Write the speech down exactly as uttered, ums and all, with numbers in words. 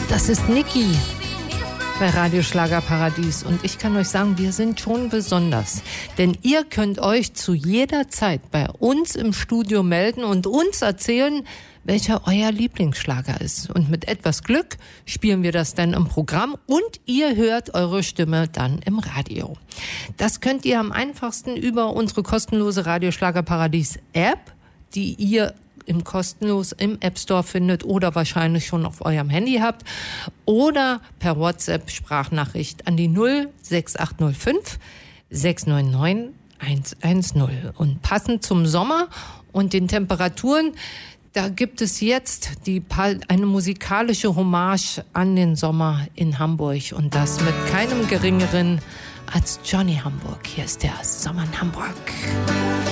Das ist Niki bei Radio Schlagerparadies und ich kann euch sagen, wir sind schon besonders, denn ihr könnt euch zu jeder Zeit bei uns im Studio melden und uns erzählen, welcher euer Lieblingsschlager ist. Und mit etwas Glück spielen wir das dann im Programm und ihr hört eure Stimme dann im Radio. Das könnt ihr am einfachsten über unsere kostenlose Radio Schlagerparadies App, die ihr im kostenlos im App Store findet oder wahrscheinlich schon auf eurem Handy habt, oder per WhatsApp Sprachnachricht an die null sechs acht null fünf sechs neun neun eins eins null. Und passend zum Sommer und den Temperaturen, da gibt es jetzt die, eine musikalische Hommage an den Sommer in Hamburg und das mit keinem geringeren als Johnny Hamburg. Hier ist der Sommer in Hamburg.